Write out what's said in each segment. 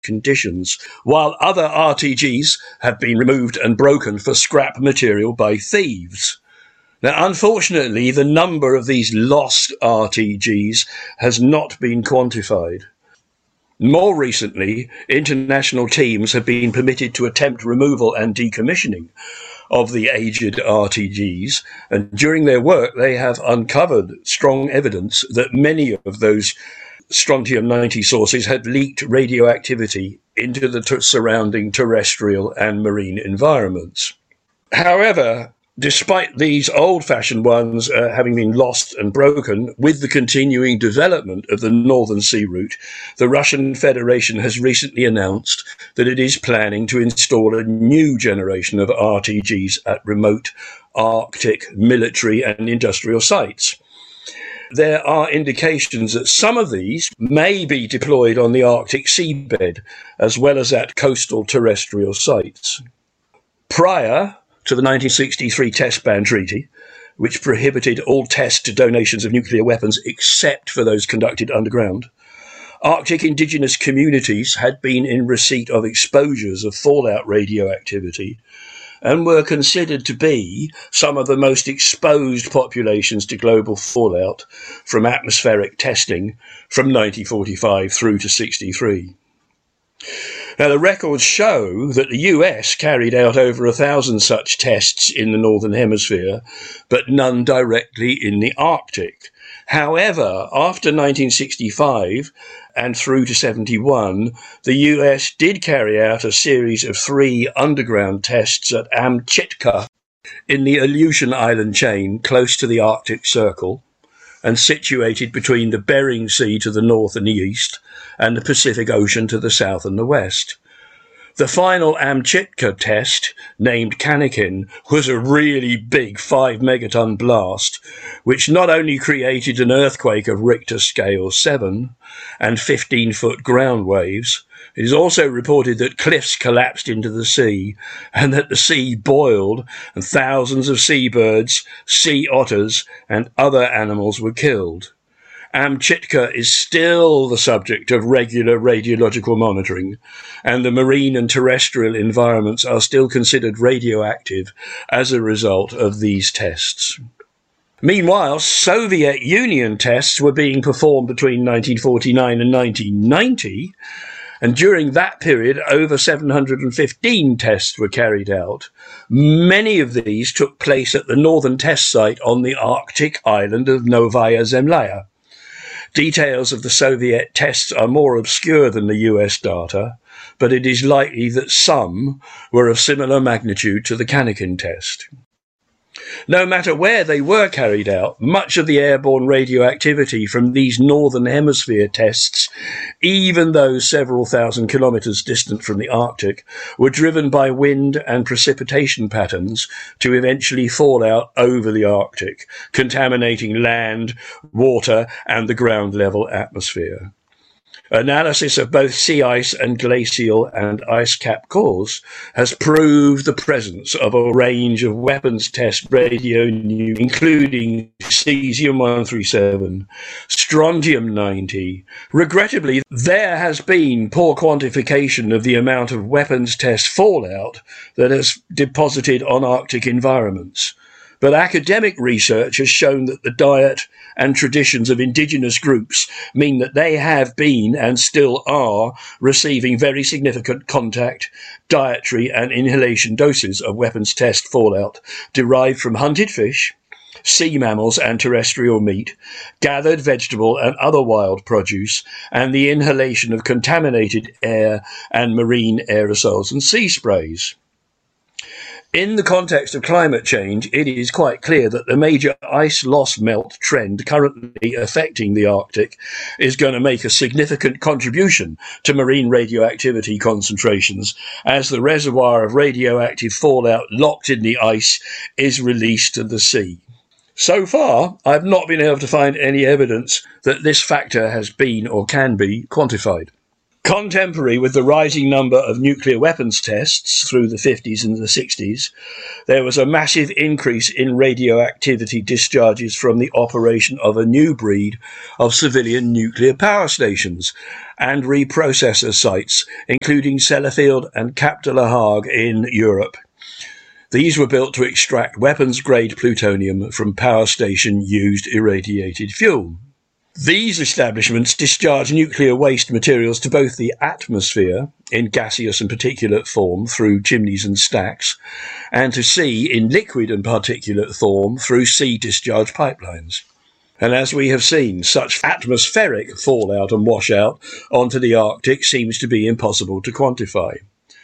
conditions, while other RTGs have been removed and broken for scrap material by thieves. Now, unfortunately, the number of these lost RTGs has not been quantified. More recently, international teams have been permitted to attempt removal and decommissioning of the aged RTGs, and during their work they have uncovered strong evidence that many of those strontium-90 sources had leaked radioactivity into the surrounding terrestrial and marine environments. However, despite these old-fashioned ones having been lost and broken, with the continuing development of the Northern Sea Route, the Russian Federation has recently announced that it is planning to install a new generation of RTGs at remote Arctic military and industrial sites. There are indications that some of these may be deployed on the Arctic seabed, as well as at coastal terrestrial sites. Prior to the 1963 Test Ban Treaty, which prohibited all test donations of nuclear weapons except for those conducted underground, Arctic indigenous communities had been in receipt of exposures of fallout radioactivity and were considered to be some of the most exposed populations to global fallout from atmospheric testing from 1945 through to 1963. Now, the records show that the US carried out over 1,000 such tests in the Northern Hemisphere, but none directly in the Arctic. However, after 1965 and through to 1971, the US did carry out a series of 3 underground tests at Amchitka in the Aleutian Island chain close to the Arctic Circle, and situated between the Bering Sea to the north and the east, and the Pacific Ocean to the south and the west. The final Amchitka test, named Kanikin, was a really big 5-megaton blast, which not only created an earthquake of Richter scale 7 and 15-foot ground waves, it is also reported that cliffs collapsed into the sea and that the sea boiled and thousands of seabirds, sea otters and other animals were killed. Amchitka is still the subject of regular radiological monitoring, and the marine and terrestrial environments are still considered radioactive as a result of these tests. Meanwhile, Soviet Union tests were being performed between 1949 and 1990, and during that period, over 715 tests were carried out. Many of these took place at the northern test site on the Arctic island of Novaya Zemlya. Details of the Soviet tests are more obscure than the US data, but it is likely that some were of similar magnitude to the Kanikin test. No matter where they were carried out, much of the airborne radioactivity from these Northern Hemisphere tests, even those several thousand kilometres distant from the Arctic, were driven by wind and precipitation patterns to eventually fall out over the Arctic, contaminating land, water and the ground level atmosphere. Analysis of both sea ice and glacial and ice cap cores has proved the presence of a range of weapons test radionuclides, including cesium-137, strontium-90. Regrettably, there has been poor quantification of the amount of weapons test fallout that has deposited on Arctic environments. But academic research has shown that the diet and traditions of indigenous groups mean that they have been and still are receiving very significant contact, dietary and inhalation doses of weapons test fallout derived from hunted fish, sea mammals and terrestrial meat, gathered vegetable and other wild produce, and the inhalation of contaminated air and marine aerosols and sea sprays. In the context of climate change, it is quite clear that the major ice loss melt trend currently affecting the Arctic is going to make a significant contribution to marine radioactivity concentrations as the reservoir of radioactive fallout locked in the ice is released to the sea. So far, I've not been able to find any evidence that this factor has been or can be quantified. Contemporary with the rising number of nuclear weapons tests through the 50s and the 60s, there was a massive increase in radioactivity discharges from the operation of a new breed of civilian nuclear power stations and reprocessor sites, including Sellafield and Cap de la Hague in Europe. These were built to extract weapons-grade plutonium from power station-used irradiated fuel. These establishments discharge nuclear waste materials to both the atmosphere, in gaseous and particulate form through chimneys and stacks, and to sea in liquid and particulate form through sea discharge pipelines. And as we have seen, such atmospheric fallout and washout onto the Arctic seems to be impossible to quantify.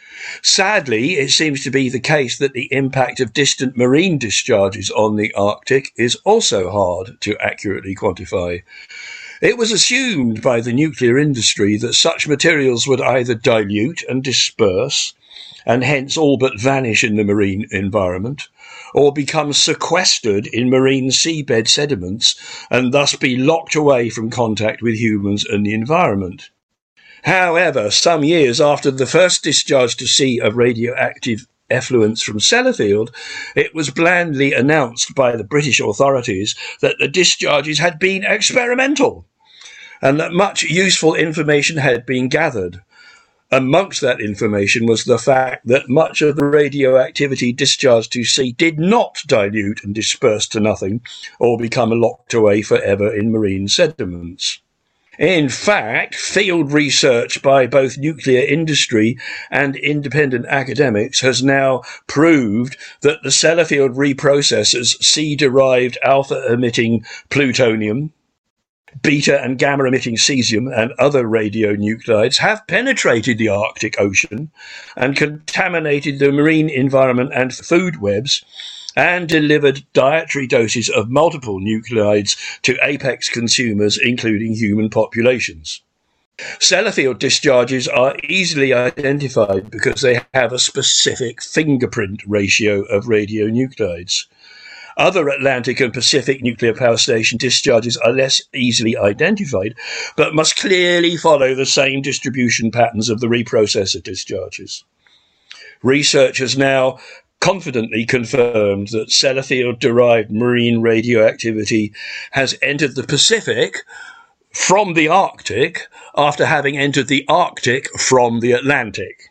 Sadly, it seems to be the case that the impact of distant marine discharges on the Arctic is also hard to accurately quantify. It was assumed by the nuclear industry that such materials would either dilute and disperse, and hence all but vanish in the marine environment, or become sequestered in marine seabed sediments and thus be locked away from contact with humans and the environment. However, some years after the first discharge to sea of radioactive effluents from Sellafield, it was blandly announced by the British authorities that the discharges had been experimental and that much useful information had been gathered. Amongst that information was the fact that much of the radioactivity discharged to sea did not dilute and disperse to nothing or become locked away forever in marine sediments. In fact, field research by both nuclear industry and independent academics has now proved that the Sellafield reprocessors sea-derived alpha-emitting plutonium, beta and gamma-emitting cesium and other radionuclides have penetrated the Arctic Ocean and contaminated the marine environment and food webs, and delivered dietary doses of multiple nuclides to apex consumers, including human populations. Sellafield discharges are easily identified because they have a specific fingerprint ratio of radionuclides. Other Atlantic and Pacific nuclear power station discharges are less easily identified, but must clearly follow the same distribution patterns of the reprocessor discharges. Researchers now confidently confirmed that Sellafield-derived marine radioactivity has entered the Pacific from the Arctic after having entered the Arctic from the Atlantic.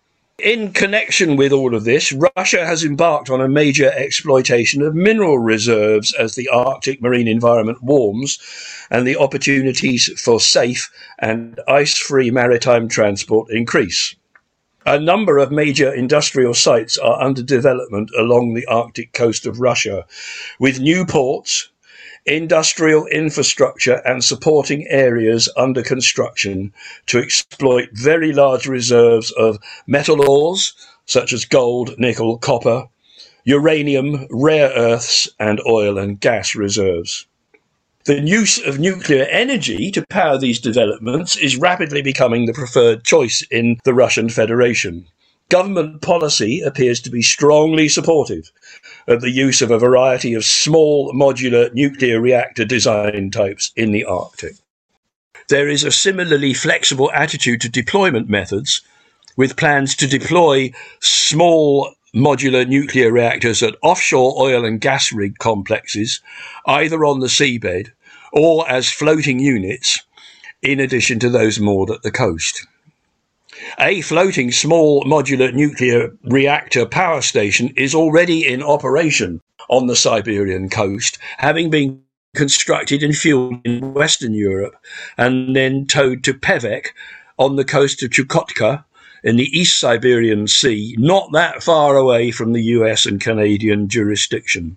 In connection with all of this, Russia has embarked on a major exploitation of mineral reserves as the Arctic marine environment warms and the opportunities for safe and ice-free maritime transport increase. A number of major industrial sites are under development along the Arctic coast of Russia, with new ports, industrial infrastructure and supporting areas under construction to exploit very large reserves of metal ores, such as gold, nickel, copper, uranium, rare earths, and oil and gas reserves. The use of nuclear energy to power these developments is rapidly becoming the preferred choice in the Russian Federation. Government policy appears to be strongly supportive of the use of a variety of small modular nuclear reactor design types in the Arctic. There is a similarly flexible attitude to deployment methods, with plans to deploy small modular nuclear reactors at offshore oil and gas rig complexes, either on the seabed or as floating units, in addition to those moored at the coast. A floating small modular nuclear reactor power station is already in operation on the Siberian coast, having been constructed and fueled in Western Europe and then towed to Pevek on the coast of Chukotka in the East Siberian Sea, not that far away from the US and Canadian jurisdiction.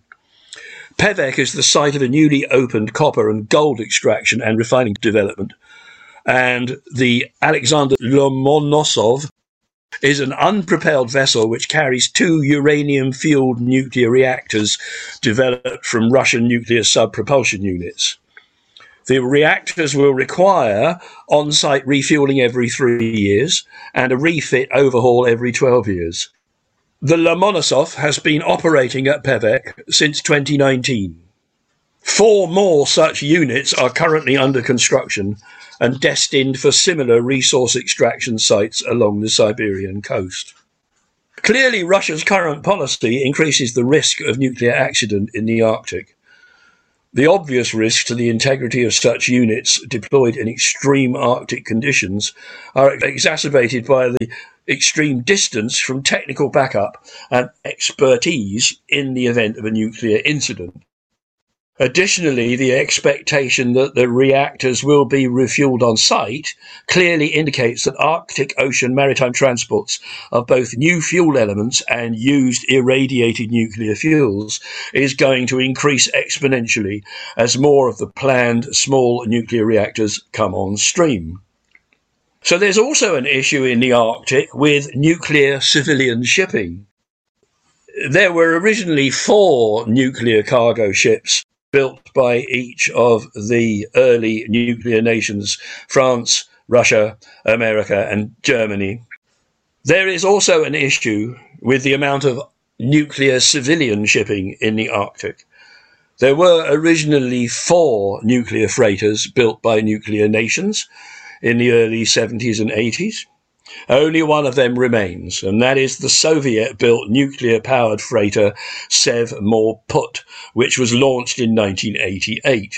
Pevek is the site of a newly opened copper and gold extraction and refining development, and the Alexander Lomonosov is an unpropelled vessel which carries 2 uranium-fueled nuclear reactors developed from Russian nuclear sub-propulsion units. The reactors will require on-site refueling every 3 years and a refit overhaul every 12 years. The Lomonosov has been operating at Pevek since 2019. 4 more such units are currently under construction, and destined for similar resource extraction sites along the Siberian coast. Clearly, Russia's current policy increases the risk of nuclear accident in the Arctic. The obvious risks to the integrity of such units deployed in extreme Arctic conditions are exacerbated by the extreme distance from technical backup and expertise in the event of a nuclear incident. Additionally, the expectation that the reactors will be refueled on site clearly indicates that Arctic Ocean maritime transports of both new fuel elements and used irradiated nuclear fuels is going to increase exponentially as more of the planned small nuclear reactors come on stream. So there's also an issue in the Arctic with nuclear civilian shipping. There were originally 4 nuclear cargo ships built by each of the early nuclear nations, France, Russia, America, and Germany. There is also an issue with the amount of nuclear civilian shipping in the Arctic. There were originally 4 nuclear freighters built by nuclear nations in the early 70s and 80s. Only one of them remains, and that is the Soviet-built nuclear-powered freighter Sevmorput, which was launched in 1988.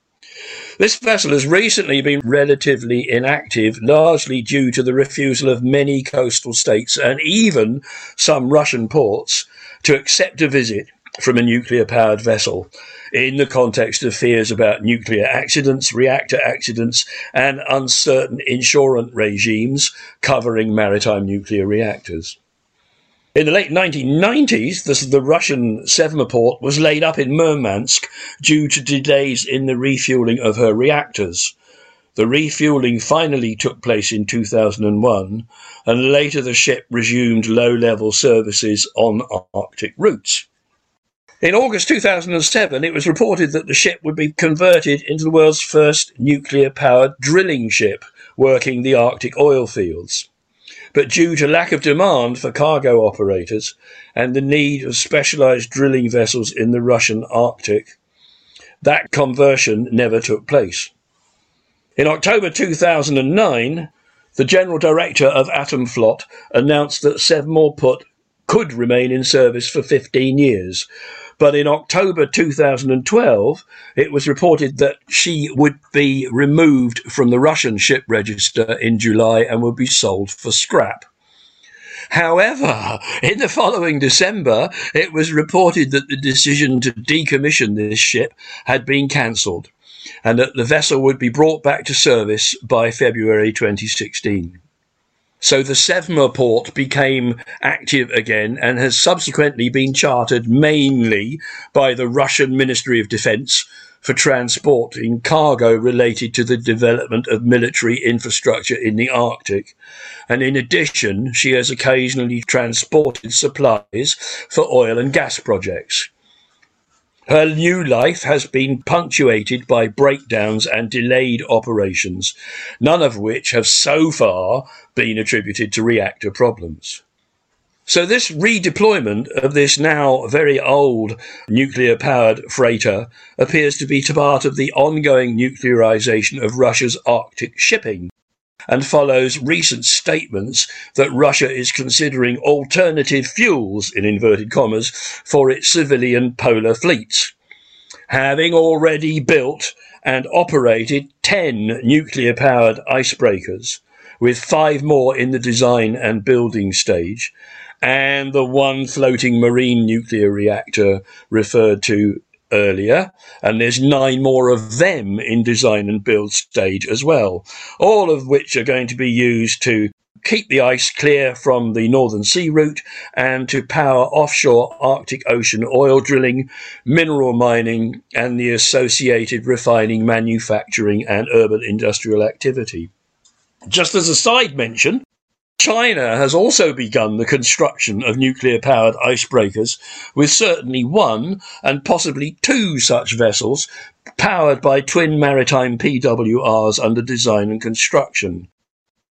This vessel has recently been relatively inactive, largely due to the refusal of many coastal states and even some Russian ports to accept a visit from a nuclear-powered vessel in the context of fears about nuclear accidents, reactor accidents, and uncertain insurance regimes covering maritime nuclear reactors. In the late 1990s, the Russian Sevmorput was laid up in Murmansk due to delays in the refueling of her reactors. The refueling finally took place in 2001, and later the ship resumed low-level services on Arctic routes. In August 2007, it was reported that the ship would be converted into the world's first nuclear-powered drilling ship working the Arctic oil fields. But due to lack of demand for cargo operators and the need of specialised drilling vessels in the Russian Arctic, that conversion never took place. In October 2009, the General Director of Atomflot announced that Sevmorput could remain in service for 15 years, but in October 2012, it was reported that she would be removed from the Russian ship register in July and would be sold for scrap. However, in the following December, it was reported that the decision to decommission this ship had been cancelled and that the vessel would be brought back to service by February 2016. So the Sevmorput became active again and has subsequently been chartered mainly by the Russian Ministry of Defence for transporting cargo related to the development of military infrastructure in the Arctic. And in addition, she has occasionally transported supplies for oil and gas projects. Her new life has been punctuated by breakdowns and delayed operations, none of which have so far been attributed to reactor problems. So this redeployment of this now very old nuclear-powered freighter appears to be part of the ongoing nuclearization of Russia's Arctic shipping, and follows recent statements that Russia is considering alternative fuels, in inverted commas, for its civilian polar fleets, having already built and operated 10 nuclear-powered icebreakers, with 5 more in the design and building stage, and the 1 floating marine nuclear reactor referred to earlier, and there's 9 more of them in design and build stage as well, all of which are going to be used to keep the ice clear from the Northern Sea route and to power offshore Arctic Ocean oil drilling, mineral mining, and the associated refining, manufacturing, and urban industrial activity. Just as a side mention, China has also begun the construction of nuclear-powered icebreakers, with certainly 1 and possibly 2 such vessels powered by twin maritime PWRs under design and construction.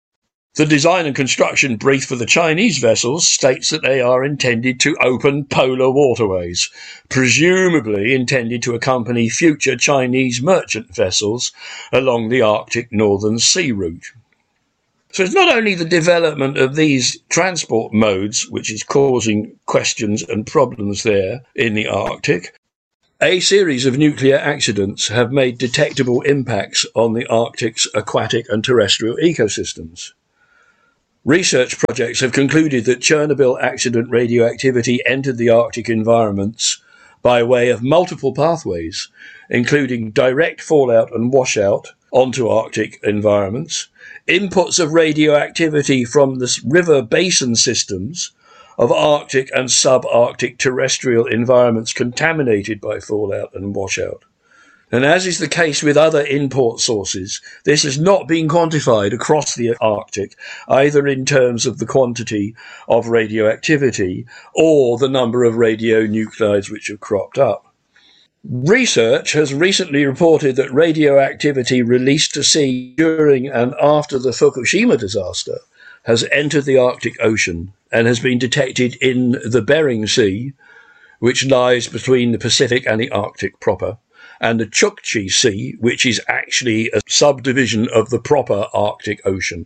The design and construction brief for the Chinese vessels states that they are intended to open polar waterways, presumably intended to accompany future Chinese merchant vessels along the Arctic Northern Sea route. So it's not only the development of these transport modes which is causing questions and problems there in the Arctic. A series of nuclear accidents have made detectable impacts on the Arctic's aquatic and terrestrial ecosystems. Research projects have concluded that Chernobyl accident radioactivity entered the Arctic environments by way of multiple pathways, including direct fallout and washout onto Arctic environments, inputs of radioactivity from the river basin systems of Arctic and subarctic terrestrial environments contaminated by fallout and washout. And as is the case with other import sources, this has not been quantified across the Arctic, either in terms of the quantity of radioactivity or the number of radionuclides which have cropped up. Research has recently reported that radioactivity released to sea during and after the Fukushima disaster has entered the Arctic Ocean and has been detected in the Bering Sea, which lies between the Pacific and the Arctic proper, and the Chukchi Sea, which is actually a subdivision of the proper Arctic Ocean.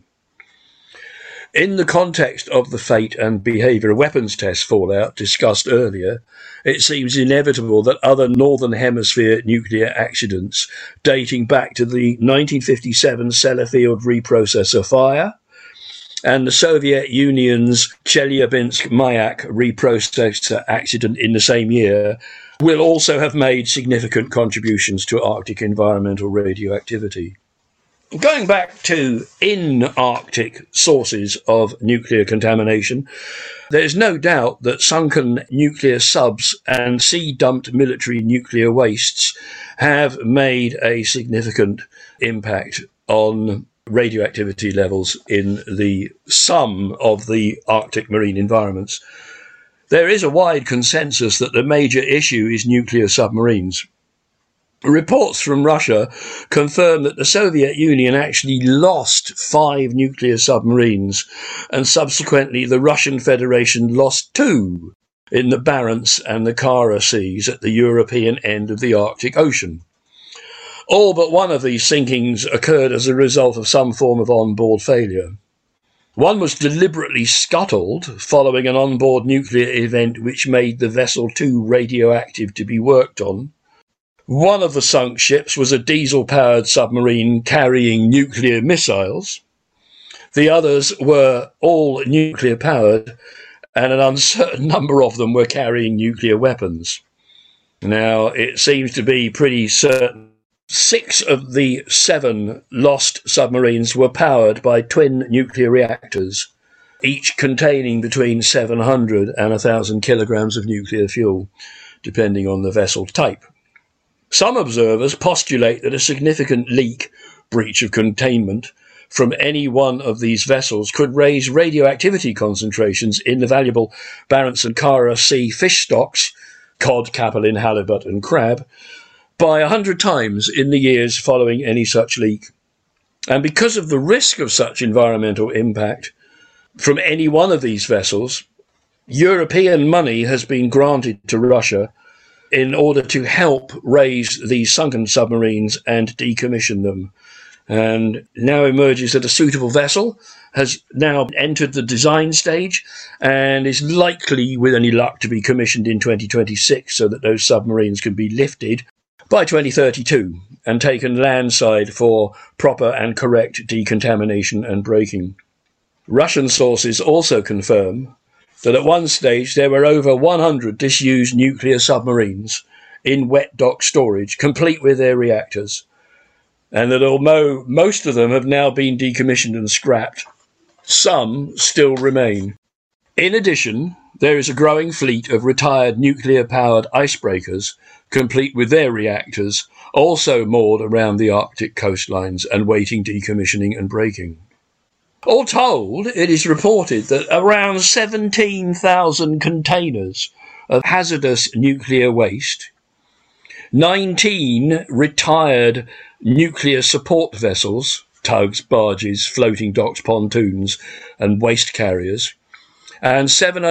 In the context of the fate and behaviour of weapons test fallout discussed earlier, it seems inevitable that other Northern Hemisphere nuclear accidents dating back to the 1957 Sellafield reprocessor fire and the Soviet Union's Chelyabinsk-Mayak reprocessor accident in the same year will also have made significant contributions to Arctic environmental radioactivity. Going back to in-Arctic sources of nuclear contamination, there's no doubt that sunken nuclear subs and sea-dumped military nuclear wastes have made a significant impact on radioactivity levels in some of the Arctic marine environments. There is a wide consensus that the major issue is nuclear submarines. Reports from Russia confirm that the Soviet Union actually lost 5 nuclear submarines, and subsequently the Russian Federation lost 2 in the Barents and the Kara Seas at the European end of the Arctic Ocean. All but one of these sinkings occurred as a result of some form of on-board failure. One was deliberately scuttled following an on-board nuclear event which made the vessel too radioactive to be worked on. One of the sunk ships was a diesel-powered submarine carrying nuclear missiles. The others were all nuclear-powered, and an uncertain number of them were carrying nuclear weapons. Now, it seems to be pretty certain 6 of the 7 lost submarines were powered by twin nuclear reactors, each containing between 700 and 1,000 kilograms of nuclear fuel, depending on the vessel type. Some observers postulate that a significant leak, breach of containment, from any one of these vessels could raise radioactivity concentrations in the valuable Barents and Kara Sea fish stocks, cod, capelin, halibut and crab, by 100 times in the years following any such leak. And because of the risk of such environmental impact from any one of these vessels, European money has been granted to Russia in order to help raise these sunken submarines and decommission them. And now emerges that a suitable vessel has now entered the design stage and is likely, with any luck, to be commissioned in 2026 so that those submarines can be lifted by 2032 and taken landside for proper and correct decontamination and breaking. Russian sources also confirm that at one stage there were over 100 disused nuclear submarines in wet dock storage, complete with their reactors, and that although most of them have now been decommissioned and scrapped, some still remain. In addition, there is a growing fleet of retired nuclear-powered icebreakers, complete with their reactors, also moored around the Arctic coastlines and waiting decommissioning and breaking. All told, it is reported that around 17,000 containers of hazardous nuclear waste, 19 retired nuclear support vessels, tugs, barges, floating docks, pontoons, and waste carriers, and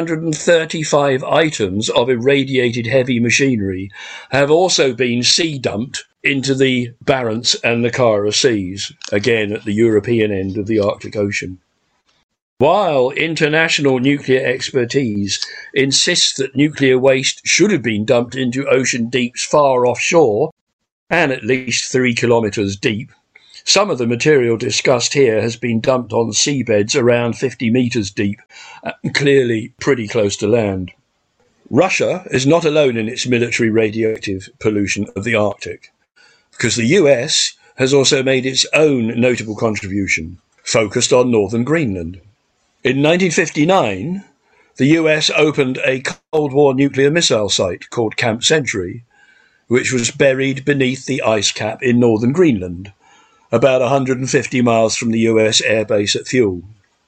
735 items of irradiated heavy machinery have also been sea dumped into the Barents and the Kara Seas, again at the European end of the Arctic Ocean. While international nuclear expertise insists that nuclear waste should have been dumped into ocean deeps far offshore, and at least 3 kilometres deep, some of the material discussed here has been dumped on seabeds around 50 metres deep, clearly pretty close to land. Russia is not alone in its military radioactive pollution of the Arctic, because the US has also made its own notable contribution, focused on northern Greenland. In 1959, the US opened a Cold War nuclear missile site called Camp Century, which was buried beneath the ice cap in northern Greenland, about 150 miles from the US airbase at Thule.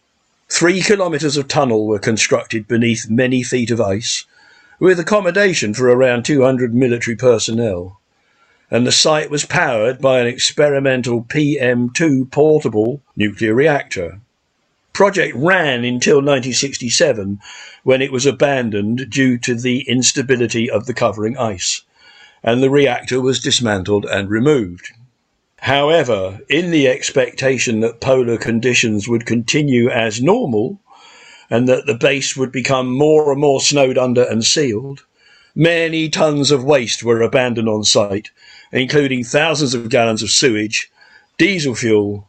3 kilometres of tunnel were constructed beneath many feet of ice, with accommodation for around 200 military personnel, and the site was powered by an experimental PM2 portable nuclear reactor. Project ran until 1967, when it was abandoned due to the instability of the covering ice, and the reactor was dismantled and removed. However, in the expectation that polar conditions would continue as normal, and that the base would become more and more snowed under and sealed, many tons of waste were abandoned on site, including thousands of gallons of sewage, diesel fuel,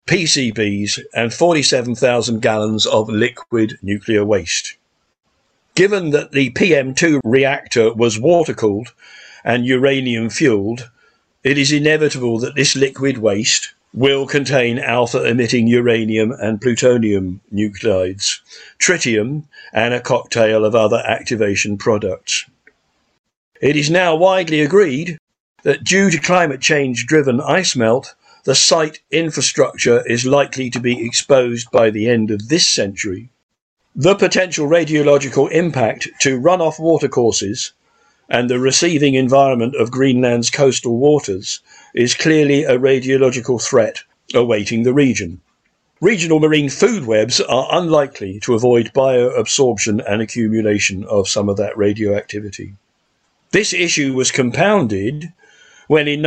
PCBs, and 47,000 gallons of liquid nuclear waste. Given that the PM2 reactor was water-cooled and uranium-fueled, it is inevitable that this liquid waste will contain alpha-emitting uranium and plutonium nuclides, tritium, and a cocktail of other activation products. It is now widely agreed that due to climate change-driven ice melt, the site infrastructure is likely to be exposed by the end of this century. The potential radiological impact to runoff watercourses and the receiving environment of Greenland's coastal waters is clearly a radiological threat awaiting the region. Regional marine food webs are unlikely to avoid bioabsorption and accumulation of some of that radioactivity. This issue was compounded when in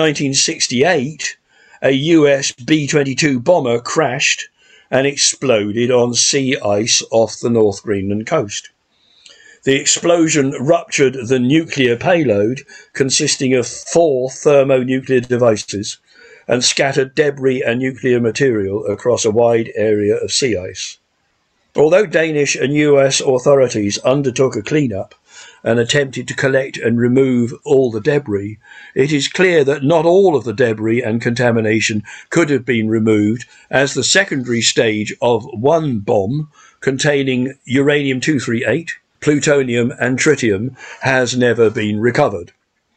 1968 a US B-22 bomber crashed and exploded on sea ice off the North Greenland coast. The explosion ruptured the nuclear payload, consisting of 4 thermonuclear devices, and scattered debris and nuclear material across a wide area of sea ice. Although Danish and US authorities undertook a cleanup and attempted to collect and remove all the debris, it is clear that not all of the debris and contamination could have been removed, as the secondary stage of one bomb containing uranium-238, plutonium and tritium has never been recovered.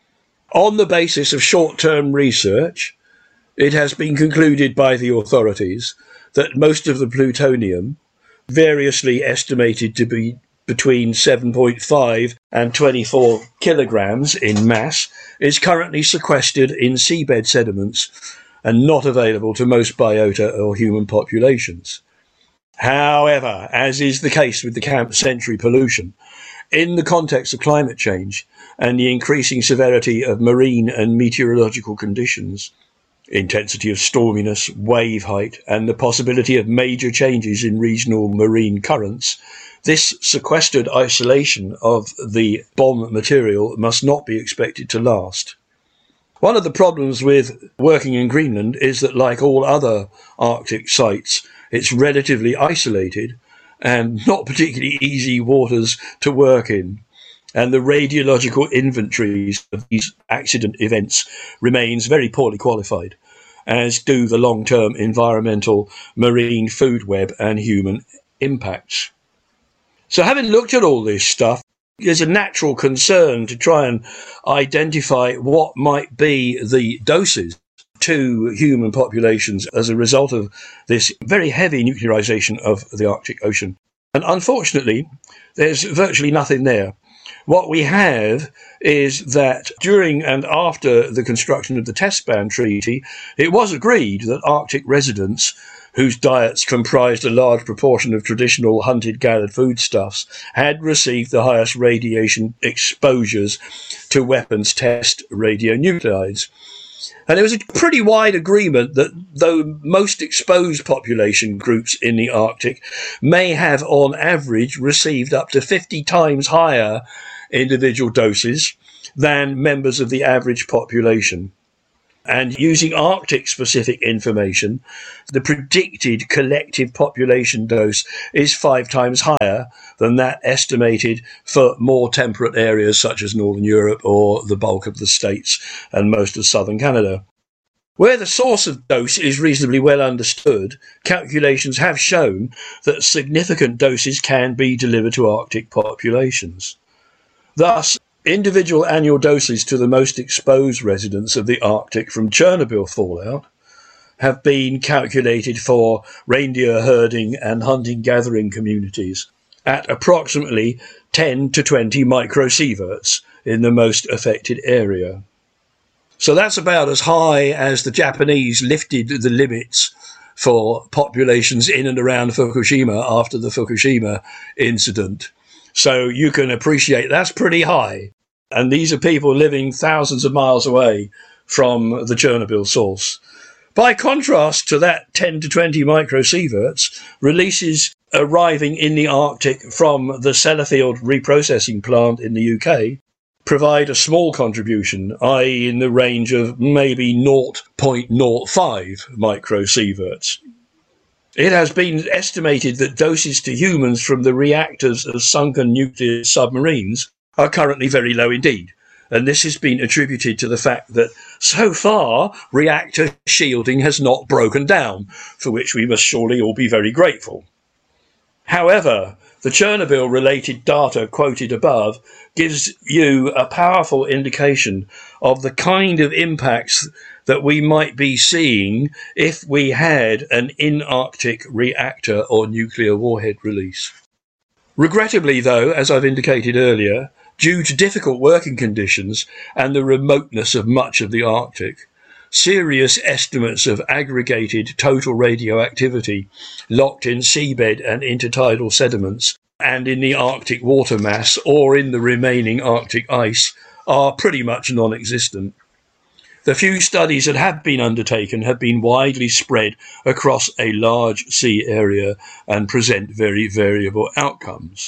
On the basis of short-term research, it has been concluded by the authorities that most of the plutonium, variously estimated to be between 7.5 and 24 kilograms in mass, is currently sequestered in seabed sediments and not available to most biota or human populations. However, as is the case with the Camp Century pollution, in the context of climate change and the increasing severity of marine and meteorological conditions, intensity of storminess, wave height, and the possibility of major changes in regional marine currents, this sequestered isolation of the bomb material must not be expected to last. One of the problems with working in Greenland is that, like all other Arctic sites, it's relatively isolated and not particularly easy waters to work in, and the radiological inventories of these accident events remains very poorly qualified, as do the long-term environmental, marine food web and human impacts. So having looked at all this stuff, there's a natural concern to try and identify what might be the doses to human populations as a result of this very heavy nuclearization of the Arctic Ocean. And unfortunately, there's virtually nothing there. What we have is that during and after the construction of the Test Ban Treaty, it was agreed that Arctic residents whose diets comprised a large proportion of traditional hunted-gathered foodstuffs had received the highest radiation exposures to weapons test radionuclides. And there was a pretty wide agreement that though most exposed population groups in the Arctic may have on average received up to 50 times higher individual doses than members of the average population. And using Arctic-specific information, the predicted collective population dose is 5 times higher than that estimated for more temperate areas such as Northern Europe or the bulk of the States and most of southern Canada. Where the source of dose is reasonably well understood, calculations have shown that significant doses can be delivered to Arctic populations. Thus, individual annual doses to the most exposed residents of the Arctic from Chernobyl fallout have been calculated for reindeer herding and hunting-gathering communities at approximately 10 to 20 microsieverts in the most affected area. So that's about as high as the Japanese lifted the limits for populations in and around Fukushima after the Fukushima incident. So you can appreciate that's pretty high. And these are people living thousands of miles away from the Chernobyl source. By contrast to that 10 to 20 microsieverts, releases arriving in the Arctic from the Sellafield reprocessing plant in the UK provide a small contribution, i.e. in the range of maybe 0.05 microsieverts. It has been estimated that doses to humans from the reactors of sunken nuclear submarines are currently very low indeed, and this has been attributed to the fact that so far reactor shielding has not broken down, for which we must surely all be very grateful. However, the Chernobyl-related data quoted above gives you a powerful indication of the kind of impacts that we might be seeing if we had an in-Arctic reactor or nuclear warhead release. Regrettably, though, as I've indicated earlier, due to difficult working conditions and the remoteness of much of the Arctic, serious estimates of aggregated total radioactivity locked in seabed and intertidal sediments and in the Arctic water mass or in the remaining Arctic ice are pretty much non-existent. The few studies that have been undertaken have been widely spread across a large sea area and present very variable outcomes.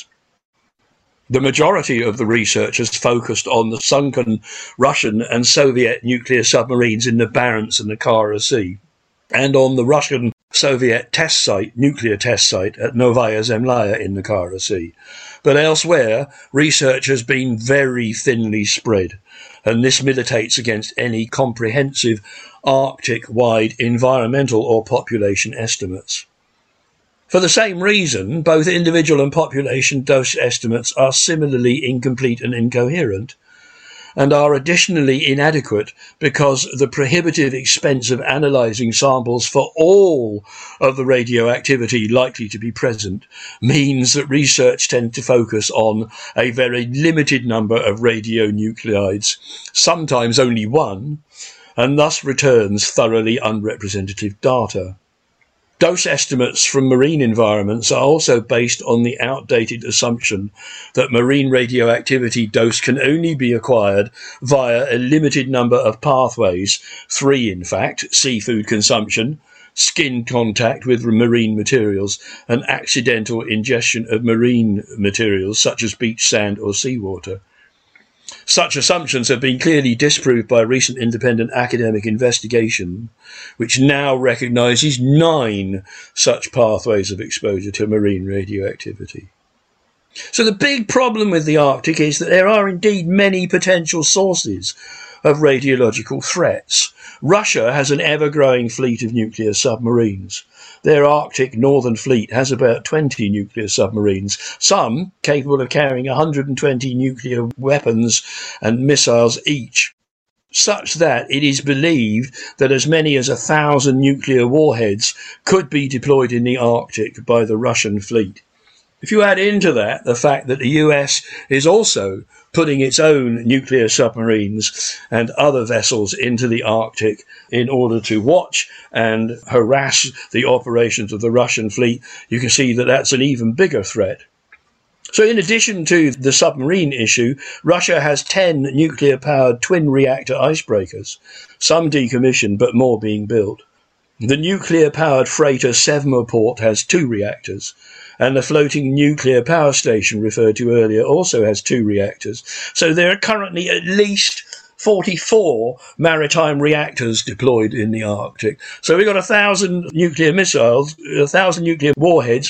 The majority of the research has focused on the sunken Russian and Soviet nuclear submarines in the Barents and the Kara Sea, and on the Russian-Soviet nuclear test site at Novaya Zemlya in the Kara Sea. But elsewhere, research has been very thinly spread, and this militates against any comprehensive Arctic-wide environmental or population estimates. For the same reason, both individual and population dose estimates are similarly incomplete and incoherent, and are additionally inadequate because the prohibitive expense of analysing samples for all of the radioactivity likely to be present means that research tends to focus on a very limited number of radionuclides, sometimes only one, and thus returns thoroughly unrepresentative data. Dose estimates from marine environments are also based on the outdated assumption that marine radioactivity dose can only be acquired via a limited number of pathways, 3 in fact: seafood consumption, skin contact with marine materials, and accidental ingestion of marine materials such as beach sand or seawater. Such assumptions have been clearly disproved by recent independent academic investigation, which now recognises 9 such pathways of exposure to marine radioactivity. So the big problem with the Arctic is that there are indeed many potential sources of radiological threats. Russia has an ever-growing fleet of nuclear submarines. Their Arctic Northern Fleet has about 20 nuclear submarines, some capable of carrying 120 nuclear weapons and missiles each, such that it is believed that as many as 1,000 nuclear warheads could be deployed in the Arctic by the Russian fleet. If you add into that the fact that the US is also putting its own nuclear submarines and other vessels into the Arctic in order to watch and harass the operations of the Russian fleet, you can see that that's an even bigger threat. So in addition to the submarine issue, Russia has 10 nuclear-powered twin-reactor icebreakers, some decommissioned but more being built. The nuclear-powered freighter Sevastopol has 2 reactors, and the floating nuclear power station referred to earlier also has 2 reactors. So there are currently at least 44 maritime reactors deployed in the Arctic. So we've got 1,000 nuclear missiles, 1,000 nuclear warheads,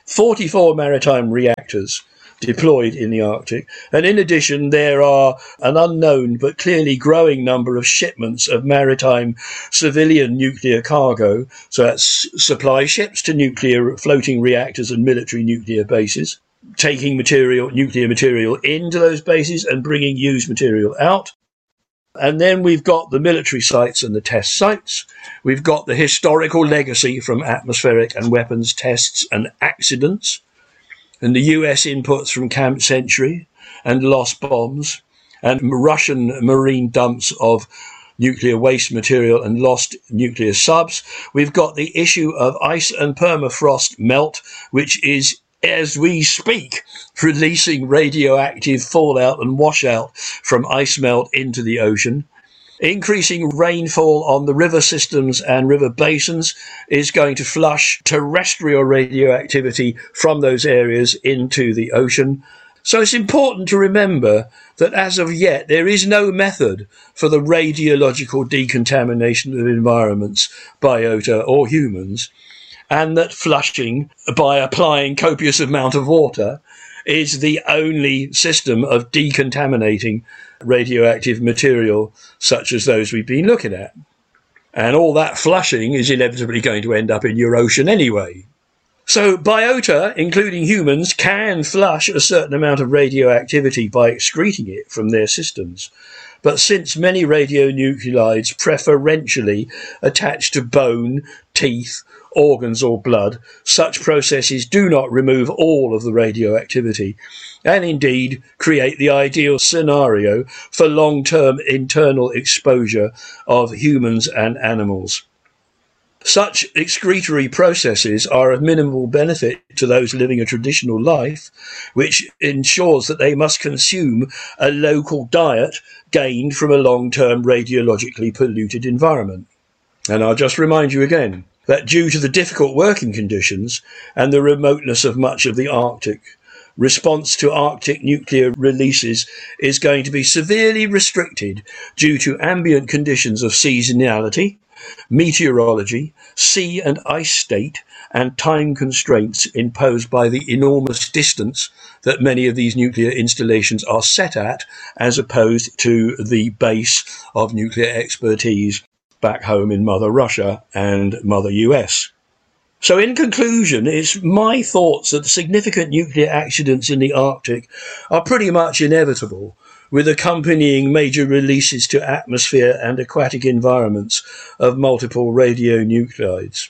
44 maritime reactors deployed in the Arctic. And in addition, there are an unknown but clearly growing number of shipments of maritime civilian nuclear cargo. So that's supply ships to nuclear floating reactors and military nuclear bases, taking nuclear material into those bases and bringing used material out. And then we've got the military sites and the test sites. We've got the historical legacy from atmospheric and weapons tests and accidents, and the US inputs from Camp Century and lost bombs, and Russian marine dumps of nuclear waste material and lost nuclear subs. We've got the issue of ice and permafrost melt, which is, as we speak, releasing radioactive fallout and washout from ice melt into the ocean. Increasing rainfall on the river systems and river basins is going to flush terrestrial radioactivity from those areas into the ocean. So it's important to remember that as of yet, there is no method for the radiological decontamination of environments, biota or humans, and that flushing by applying copious amount of water is the only system of decontaminating radioactive material such as those we've been looking at. And all that flushing is inevitably going to end up in your ocean anyway. So biota, including humans, can flush a certain amount of radioactivity by excreting it from their systems. But since many radionuclides preferentially attach to bone, teeth, organs or blood, such processes do not remove all of the radioactivity, and indeed create the ideal scenario for long-term internal exposure of humans and animals. Such excretory processes are of minimal benefit to those living a traditional life, which ensures that they must consume a local diet gained from a long-term radiologically polluted environment. And I'll just remind you again that due to the difficult working conditions and the remoteness of much of the Arctic, response to Arctic nuclear releases is going to be severely restricted due to ambient conditions of seasonality, meteorology, sea and ice state, and time constraints imposed by the enormous distance that many of these nuclear installations are set at, as opposed to the base of nuclear expertise back home in Mother Russia and Mother US. So in conclusion, it's my thoughts that significant nuclear accidents in the Arctic are pretty much inevitable, with accompanying major releases to atmosphere and aquatic environments of multiple radionuclides.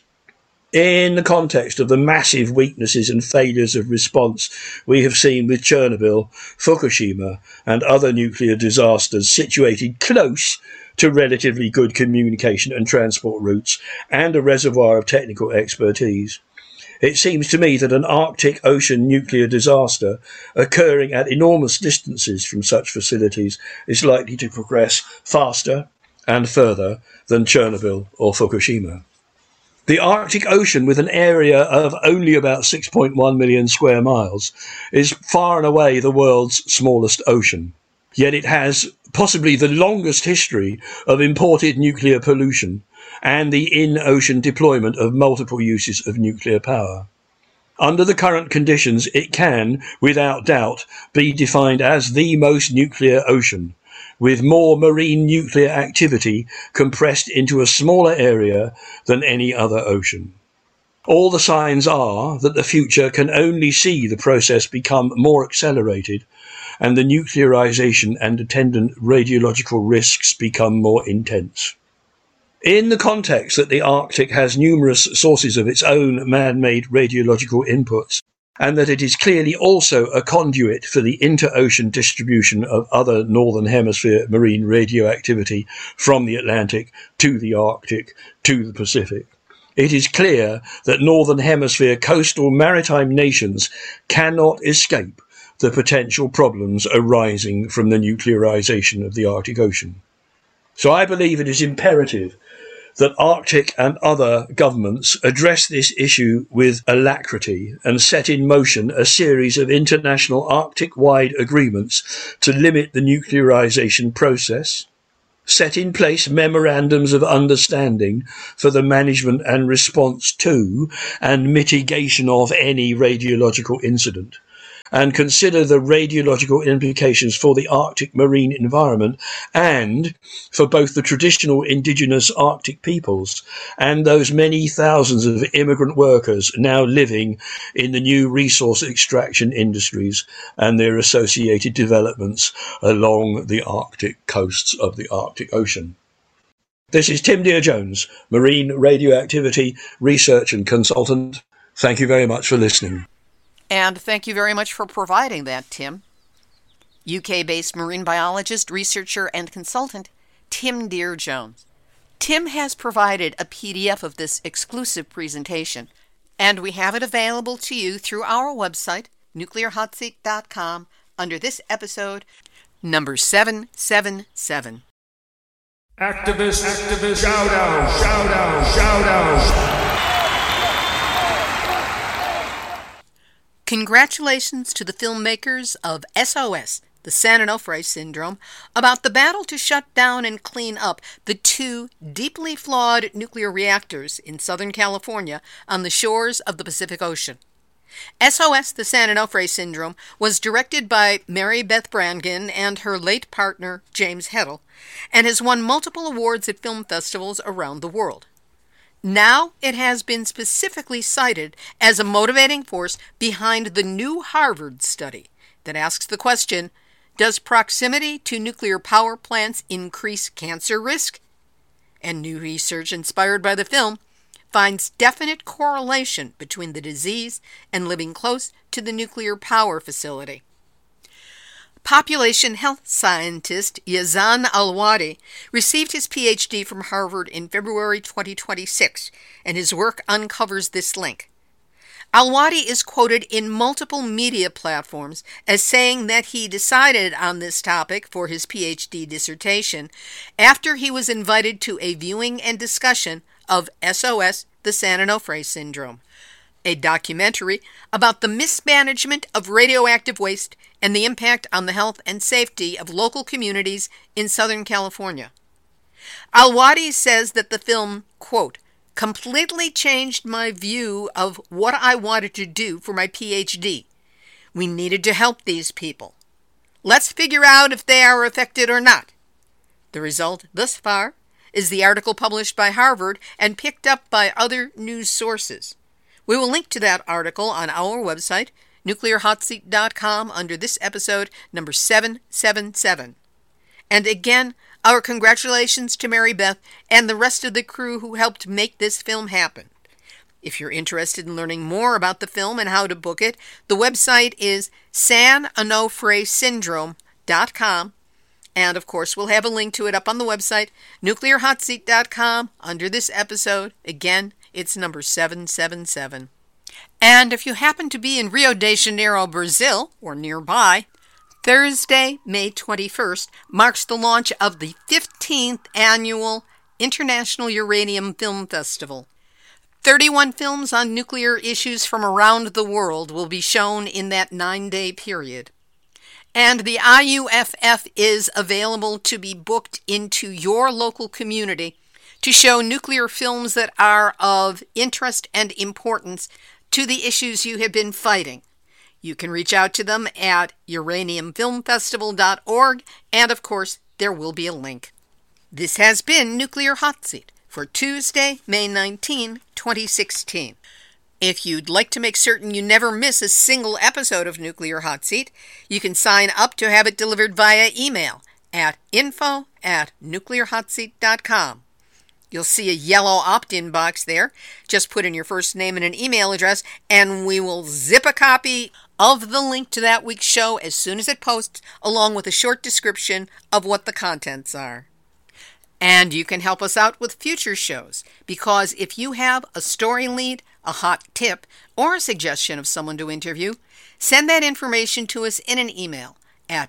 In the context of the massive weaknesses and failures of response we have seen with Chernobyl, Fukushima, and other nuclear disasters situated close to relatively good communication and transport routes and a reservoir of technical expertise, it seems to me that an Arctic Ocean nuclear disaster occurring at enormous distances from such facilities is likely to progress faster and further than Chernobyl or Fukushima. The Arctic Ocean, with an area of only about 6.1 million square miles, is far and away the world's smallest ocean. Yet it has possibly the longest history of imported nuclear pollution and the in-ocean deployment of multiple uses of nuclear power. Under the current conditions, it can, without doubt, be defined as the most nuclear ocean, with more marine nuclear activity compressed into a smaller area than any other ocean. All the signs are that the future can only see the process become more accelerated and the nuclearization and attendant radiological risks become more intense. In the context that the Arctic has numerous sources of its own man-made radiological inputs, and that it is clearly also a conduit for the inter-ocean distribution of other Northern Hemisphere marine radioactivity from the Atlantic to the Arctic to the Pacific. It is clear that Northern Hemisphere coastal maritime nations cannot escape the potential problems arising from the nuclearization of the Arctic Ocean. So I believe it is imperative that Arctic and other governments address this issue with alacrity and set in motion a series of international Arctic-wide agreements to limit the nuclearization process, set in place memorandums of understanding for the management and response to and mitigation of any radiological incident, and consider the radiological implications for the Arctic marine environment and for both the traditional indigenous Arctic peoples and those many thousands of immigrant workers now living in the new resource extraction industries and their associated developments along the Arctic coasts of the Arctic Ocean. This is Tim Dear-Jones, Marine Radioactivity Research and Consultant. Thank you very much for listening. And thank you very much for providing that, Tim. UK-based marine biologist, researcher, and consultant, Tim Dear-Jones. Tim has provided a PDF of this exclusive presentation, and we have it available to you through our website, nuclearhotseat.com, under this episode, number 777. Activist, shout out. Congratulations to the filmmakers of SOS, the San Onofre Syndrome, about the battle to shut down and clean up the two deeply flawed nuclear reactors in Southern California on the shores of the Pacific Ocean. SOS, the San Onofre Syndrome, was directed by Mary Beth Brannigan and her late partner, James Heddle, and has won multiple awards at film festivals around the world. Now it has been specifically cited as a motivating force behind the new Harvard study that asks the question, does proximity to nuclear power plants increase cancer risk? And new research inspired by the film finds definite correlation between the disease and living close to the nuclear power facility. Population health scientist Yazan Alwadi received his PhD from Harvard in February 2026, and his work uncovers this link. Alwadi is quoted in multiple media platforms as saying that he decided on this topic for his PhD dissertation after he was invited to a viewing and discussion of SOS, the San Onofre Syndrome, a documentary about the mismanagement of radioactive waste and the impact on the health and safety of local communities in Southern California. Alwadi says that the film, quote, completely changed my view of what I wanted to do for my PhD. We needed to help these people. Let's figure out if they are affected or not. The result thus far is the article published by Harvard and picked up by other news sources. We will link to that article on our website, nuclearhotseat.com, under this episode, number 777. And again, our congratulations to Mary Beth and the rest of the crew who helped make this film happen. If you're interested in learning more about the film and how to book it, the website is sanonofresyndrome.com. And, of course, we'll have a link to it up on the website, nuclearhotseat.com, under this episode. Again, it's number 777. And if you happen to be in Rio de Janeiro, Brazil, or nearby, Thursday, May 21st, marks the launch of the 15th Annual International Uranium Film Festival. 31 films on nuclear issues from around the world will be shown in that 9-day period. And the IUFF is available to be booked into your local community to show nuclear films that are of interest and importance to the issues you have been fighting. You can reach out to them at uraniumfilmfestival.org, and of course, there will be a link. This has been Nuclear Hot Seat for Tuesday, May 19, 2016. If you'd like to make certain you never miss a single episode of Nuclear Hot Seat, you can sign up to have it delivered via email at info@nuclearhotseat.com. You'll see a yellow opt-in box there. Just put in your first name and an email address, and we will zip a copy of the link to that week's show as soon as it posts, along with a short description of what the contents are. And you can help us out with future shows, because if you have a story lead, a hot tip, or a suggestion of someone to interview, send that information to us in an email at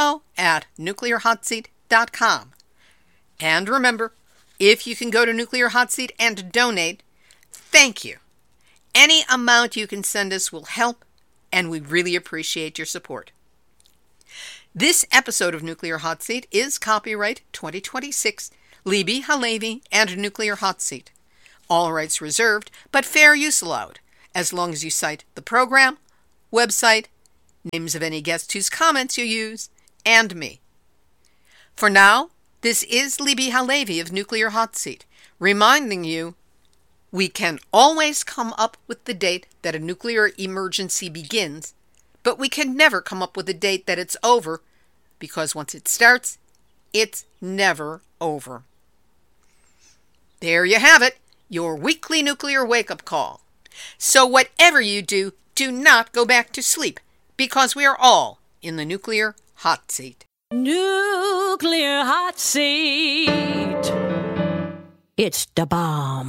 info@nuclearhotseat.com. And remember, if you can go to Nuclear Hot Seat and donate, thank you. Any amount you can send us will help, and we really appreciate your support. This episode of Nuclear Hot Seat is copyright 2026, Libbe HaLevy and Nuclear Hot Seat. All rights reserved, but fair use allowed, as long as you cite the program, website, names of any guests whose comments you use, and me. For now, this is Libbe HaLevy of Nuclear Hot Seat, reminding you we can always come up with the date that a nuclear emergency begins, but we can never come up with a date that it's over, because once it starts, it's never over. There you have it, your weekly nuclear wake-up call. So whatever you do, do not go back to sleep, because we are all in the Nuclear Hot Seat. Nuclear Hot Seat. It's the bomb.